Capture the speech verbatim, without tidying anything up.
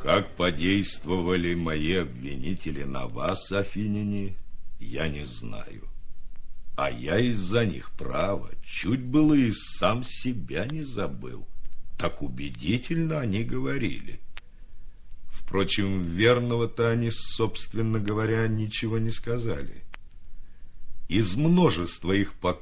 Как подействовали мои обвинители на вас, афиняне, я не знаю. А я из-за них, право, чуть было и сам себя не забыл. Так убедительно они говорили. Впрочем, верного-то они, собственно говоря, ничего не сказали. Из множества их